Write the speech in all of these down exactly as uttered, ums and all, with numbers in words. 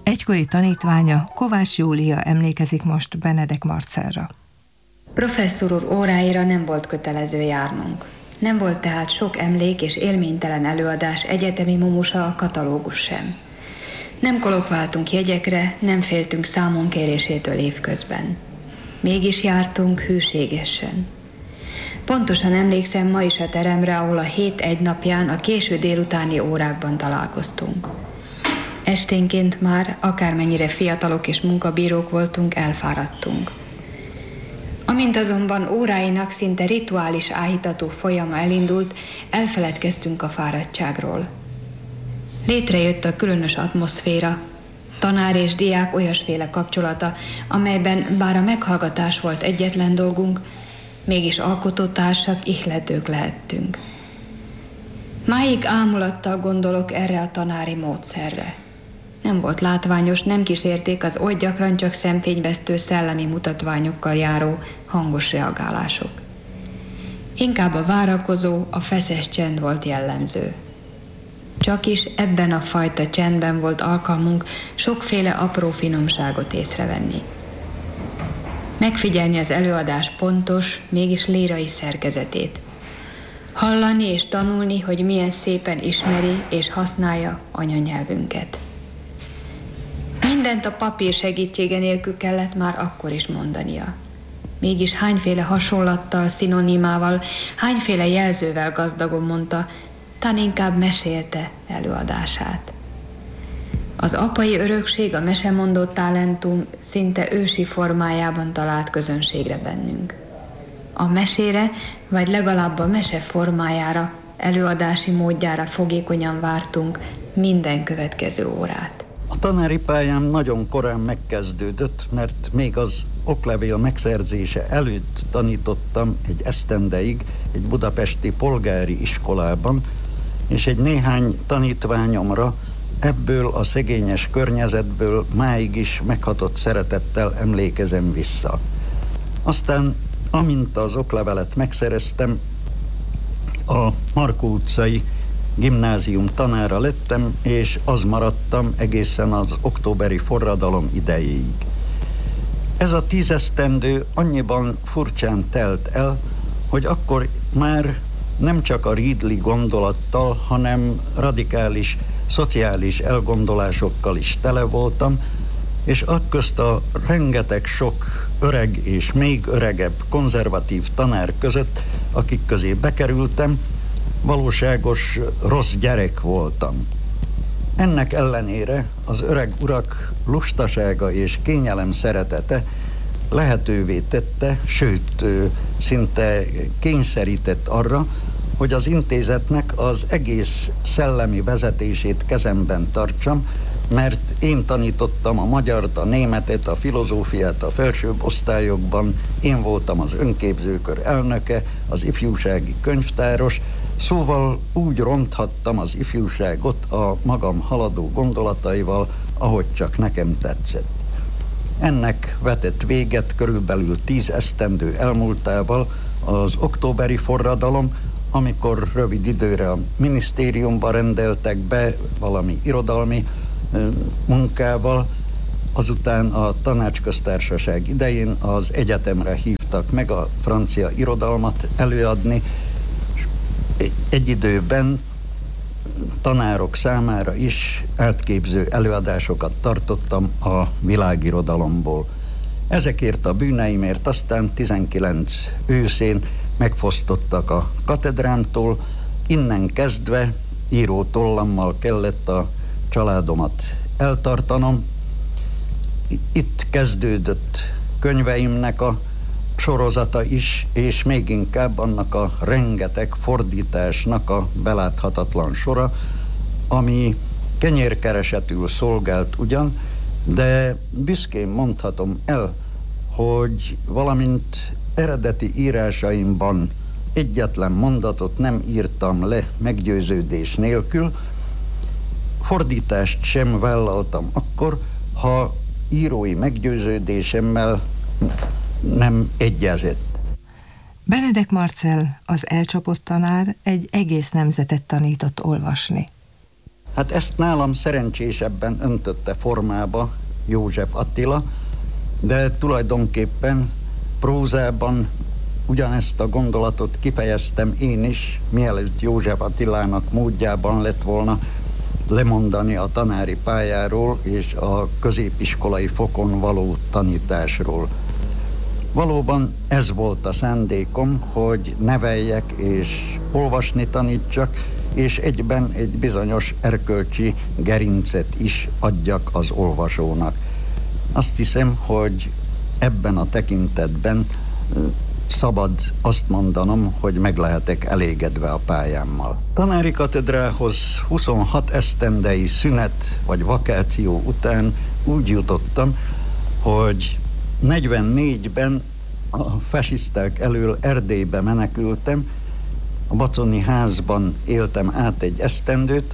Egykori tanítványa, Kovács Júlia emlékezik most Benedek Marcellra. Professzor úr óráira nem volt kötelező járnunk. Nem volt tehát sok emlék és élménytelen előadás, egyetemi mumusa, a katalógus sem. Nem kolokváltunk jegyekre, nem féltünk számon kérésétől évközben. Mégis jártunk hűségesen. Pontosan emlékszem ma is a teremre, ahol a hét egy napján a késő délutáni órákban találkoztunk. Esténként már, akármennyire fiatalok és munkabírók voltunk, elfáradtunk. Amint azonban óráinak szinte rituális áhítató folyama elindult, elfeledkeztünk a fáradtságról. Létrejött a különös atmoszféra, tanár és diák olyasféle kapcsolata, amelyben bár a meghallgatás volt egyetlen dolgunk, mégis alkotótársak, ihletők lehettünk. Máig ámulattal gondolok erre a tanári módszerre. Nem volt látványos, nem kísérték az oly gyakran csak szemfényvesztő szellemi mutatványokkal járó hangos reagálások. Inkább a várakozó, a feszes csend volt jellemző. Csakis ebben a fajta csendben volt alkalmunk sokféle apró finomságot észrevenni. Megfigyelni az előadás pontos, mégis lírai szerkezetét. Hallani és tanulni, hogy milyen szépen ismeri és használja anyanyelvünket. Mindent a papír segítsége nélkül kellett már akkor is mondania. Mégis hányféle hasonlattal, szinonimával, hányféle jelzővel gazdagon mondta, tán inkább mesélte előadását. Az apai örökség, a mesemondó talentum szinte ősi formájában talált közönségre bennünk. A mesére, vagy legalább a mese formájára, előadási módjára fogékonyan vártunk minden következő órát. A tanári pályám nagyon korán megkezdődött, mert még az oklevél megszerzése előtt tanítottam egy esztendeig egy budapesti polgári iskolában, és egy néhány tanítványomra ebből a szegényes környezetből máig is meghatott szeretettel emlékezem vissza. Aztán, amint az oklevelet megszereztem, a Markó utcai gimnázium tanára lettem, és az maradtam egészen az októberi forradalom idejéig. Ez a tízesztendő annyiban furcsán telt el, hogy akkor már nem csak a Ridley gondolattal, hanem radikális, szociális elgondolásokkal is tele voltam, és akközt a rengeteg sok öreg és még öregebb konzervatív tanár között, akik közé bekerültem, valóságos rossz gyerek voltam. Ennek ellenére az öreg urak lustasága és kényelem szeretete lehetővé tette, sőt, szinte kényszerített arra, hogy az intézetnek az egész szellemi vezetését kezemben tartsam, mert én tanítottam a magyart, a németet, a filozófiát a felsőbb osztályokban, én voltam az önképzőkör elnöke, az ifjúsági könyvtáros, szóval úgy ronthattam az ifjúságot a magam haladó gondolataival, ahogy csak nekem tetszett. Ennek vetett véget körülbelül tíz esztendő elmúltával az októberi forradalom, amikor rövid időre a minisztériumba rendeltek be valami irodalmi munkával, azután a tanácsköztársaság idején az egyetemre hívtak meg a francia irodalmat előadni. Egy időben tanárok számára is átképző előadásokat tartottam a világirodalomból. Ezekért a bűneimért aztán tizenkilenc őszén megfosztottak a katedrámtól, innen kezdve író tollammal kellett a családomat eltartanom. Itt kezdődött könyveimnek a sorozata is, és még inkább annak a rengeteg fordításnak a beláthatatlan sora, ami kenyérkeresetül szolgált ugyan, de büszkén mondhatom el, hogy valamint eredeti írásaimban egyetlen mondatot nem írtam le meggyőződés nélkül, fordítást sem vállaltam akkor, ha írói meggyőződésemmel nem egyezett. Benedek Marcell, az elcsapott tanár, egy egész nemzetet tanított olvasni. Hát ezt nálam szerencsésebben öntötte formába József Attila, de tulajdonképpen prózában ugyanezt a gondolatot kifejeztem én is, mielőtt József Attilának módjában lett volna lemondani a tanári pályáról és a középiskolai fokon való tanításról. Valóban ez volt a szándékom, hogy neveljek és olvasni tanítsak, és egyben egy bizonyos erkölcsi gerincet is adjak az olvasónak. Azt hiszem, hogy ebben a tekintetben szabad azt mondanom, hogy meg lehetek elégedve a pályámmal. Tanári katedrához huszonhat esztendei szünet vagy vakáció után úgy jutottam, hogy negyvennégyben a fasiszták elől Erdélybe menekültem, a Baconi házban éltem át egy esztendőt,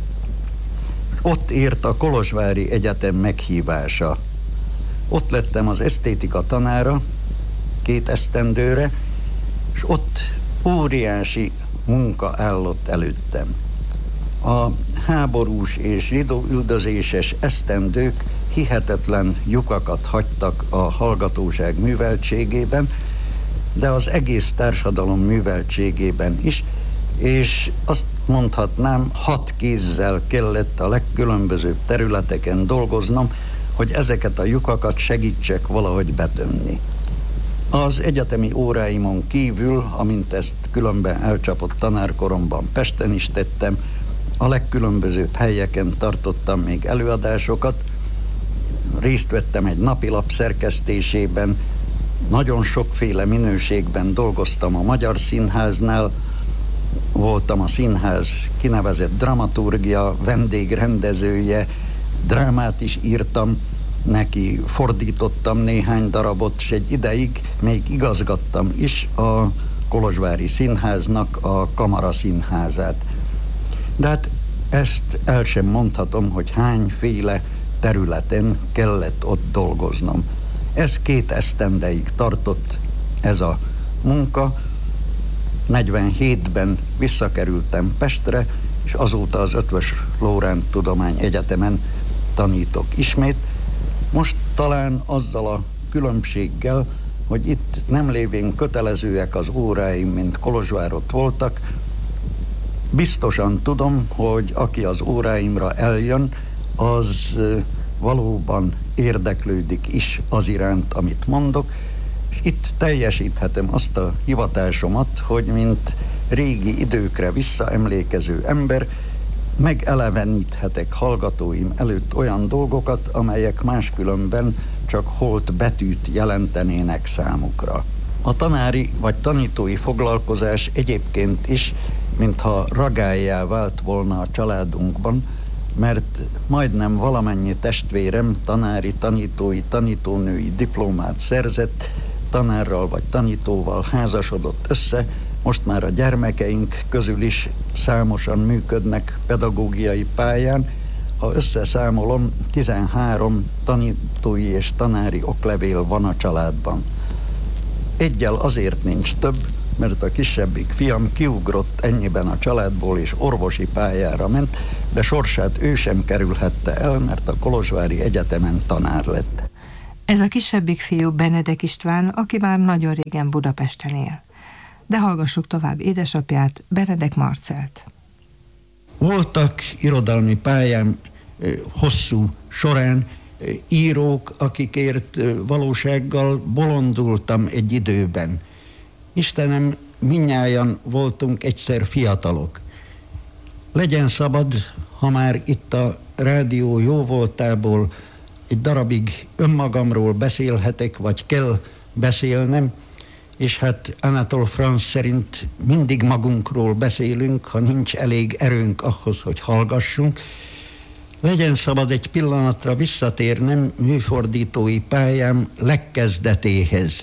ott ért a Kolozsvári Egyetem meghívása. Ott lettem az esztétika tanára két esztendőre, és ott óriási munka állott előttem. A háborús és zsidóüldözéses esztendők hihetetlen lyukakat hagytak a hallgatóság műveltségében, de az egész társadalom műveltségében is, és azt mondhatnám, hat kézzel kellett a legkülönbözőbb területeken dolgoznom, hogy ezeket a lyukakat segítsek valahogy betömni. Az egyetemi óráimon kívül, amint ezt különben elcsapott tanárkoromban Pesten is tettem, a legkülönbözőbb helyeken tartottam még előadásokat, részt vettem egy napilap szerkesztésében, nagyon sokféle minőségben dolgoztam a Magyar Színháznál, voltam a színház kinevezett dramaturgia, vendégrendezője, drámát is írtam, neki fordítottam néhány darabot, és egy ideig még igazgattam is a Kolozsvári Színháznak a Kamara Színházát. De hát ezt el sem mondhatom, hogy hányféle területen kellett ott dolgoznom. Ez két esztendeig tartott ez a munka. negyvenhétben visszakerültem Pestre, és azóta az Eötvös Loránd Tudományegyetemen tanítok ismét. Most talán azzal a különbséggel, hogy itt nem lévén kötelezőek az óráim, mint Kolozsvárott voltak, biztosan tudom, hogy aki az óráimra eljön, az valóban érdeklődik is az iránt, amit mondok, és itt teljesíthetem azt a hivatásomat, hogy mint régi időkre visszaemlékező ember megeleveníthetek hallgatóim előtt olyan dolgokat, amelyek máskülönben csak holt betűt jelentenének számukra. A tanári vagy tanítói foglalkozás egyébként is, mintha ragályá vált volna a családunkban, mert majdnem valamennyi testvérem tanári, tanítói, tanítónői diplomát szerzett, tanárral vagy tanítóval házasodott össze, most már a gyermekeink közül is számosan működnek pedagógiai pályán. Ha összeszámolom, tizenhárom tanítói és tanári oklevél van a családban. Egyel azért nincs több, mert a kisebbik fiam kiugrott ennyiben a családból és orvosi pályára ment, de sorsát ő sem kerülhette el, mert a Kolozsvári Egyetemen tanár lett. Ez a kisebbik fiú Benedek István, aki már nagyon régen Budapesten él. De hallgassuk tovább édesapját, Benedek Marcelt. Voltak irodalmi pályám hosszú során írók, akikért valósággal bolondultam egy időben. Istenem, mindnyájan voltunk egyszer fiatalok. Legyen szabad, ha már itt a rádió jóvoltából egy darabig önmagamról beszélhetek, vagy kell beszélnem, és hát Anatole France szerint mindig magunkról beszélünk, ha nincs elég erőnk ahhoz, hogy hallgassunk. Legyen szabad egy pillanatra visszatérnem műfordítói pályám legkezdetéhez.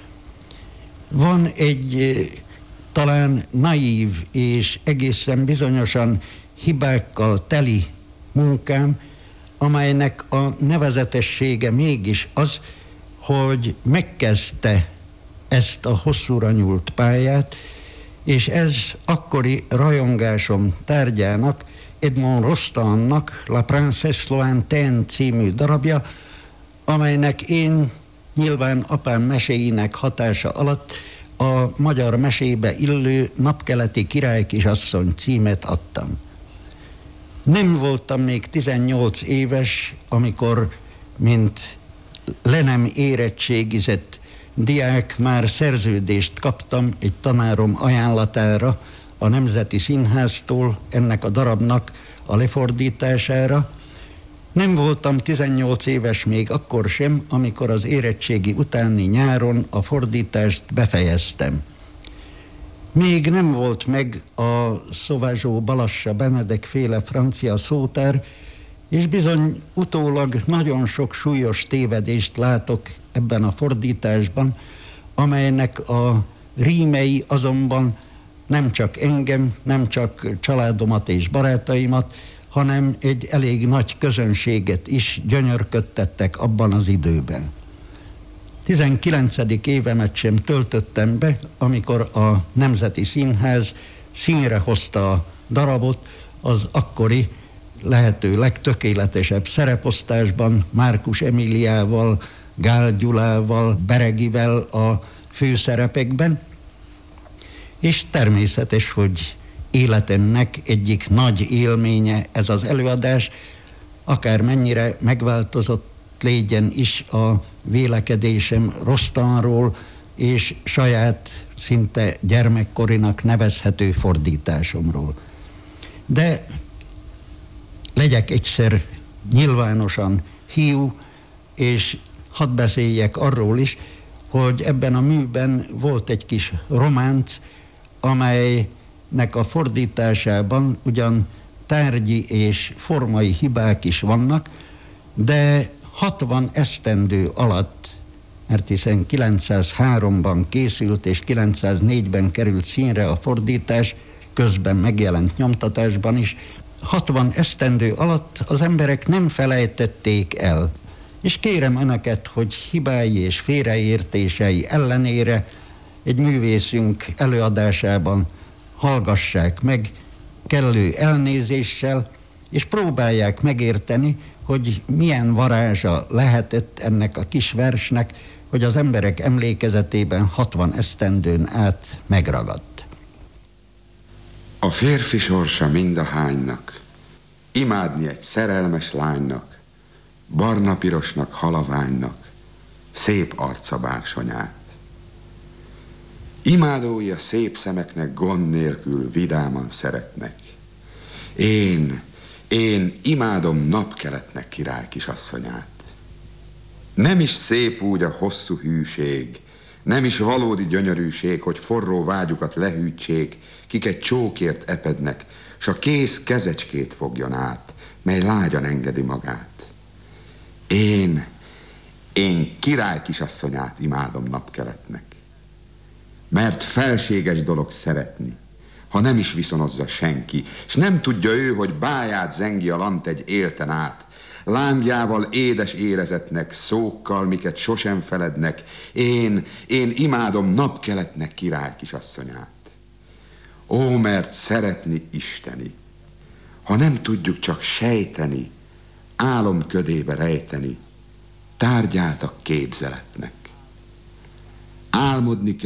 Van egy talán naív és egészen bizonyosan hibákkal teli munkám, amelynek a nevezetessége mégis az, hogy megkezdte ezt a hosszúra nyúlt pályát, és ez akkori rajongásom tárgyának Edmond Rostandnak La Princesse Lointaine című darabja, amelynek én nyilván apám meséinek hatása alatt a magyar mesébe illő Napkeleti királykisasszony címet adtam. Nem voltam még tizennyolc éves, amikor, mint le nem érettségizett diák, már szerződést kaptam egy tanárom ajánlatára a Nemzeti Színháztól ennek a darabnak a lefordítására. Nem voltam tizennyolc éves még akkor sem, amikor az érettségi utáni nyáron a fordítást befejeztem. Még nem volt meg a Sauvageot Balassa Benedek féle francia szótár, és bizony utólag nagyon sok súlyos tévedést látok ebben a fordításban, amelynek a rímei azonban nem csak engem, nem csak családomat és barátaimat, hanem egy elég nagy közönséget is gyönyörködtettek abban az időben. tizenkilencedik évemet sem töltöttem be, amikor a Nemzeti Színház színre hozta a darabot az akkori lehető legtökéletesebb szereposztásban, Márkus Emíliával, Gál Gyulával, Beregivel a főszerepekben, és természetes, hogy életemnek egyik nagy élménye ez az előadás, akár mennyire megváltozott légyen is a vélekedésem Rostandról és saját szinte gyermekkorinak nevezhető fordításomról. De legyek egyszer nyilvánosan hiú, és hadd beszéljek arról is, hogy ebben a műben volt egy kis románc, amelynek a fordításában ugyan tárgyi és formai hibák is vannak, de hatvan esztendő alatt, mert hiszen kilencszázháromban készült és kilencszáznégyben került színre a fordítás, közben megjelent nyomtatásban is, hatvan esztendő alatt az emberek nem felejtették el. És kérem önöket, hogy hibái és félreértései ellenére egy művészünk előadásában hallgassák meg kellő elnézéssel, és próbálják megérteni, hogy milyen varázsa lehetett ennek a kis versnek, hogy az emberek emlékezetében hatvan esztendőn át megragadt. A férfi sorsa mindahánynak, imádni egy szerelmes lánynak, barna-pirosnak, halaványnak, szép arca bársonyát. Imádói a szép szemeknek gond nélkül vidáman szeretnek. Én, én imádom napkeletnek király kisasszonyát. Nem is szép úgy a hosszú hűség, nem is valódi gyönyörűség, hogy forró vágyukat lehűtsék, kik egy csókért epednek, s a kész kezecskét fogjon át, mely lágyan engedi magát. Én, én király kisasszonyát imádom napkeletnek, mert felséges dolog szeretni, ha nem is viszonozza senki, s nem tudja ő, hogy báját zengi a lant egy élten át, lángjával édes érezetnek, szókkal, miket sosem felednek, én, én imádom napkeletnek király kisasszonyát. Ó, mert szeretni isteni, ha nem tudjuk csak sejteni, álom ködébe rejteni, tárgyát a képzeletnek. Álmodni kell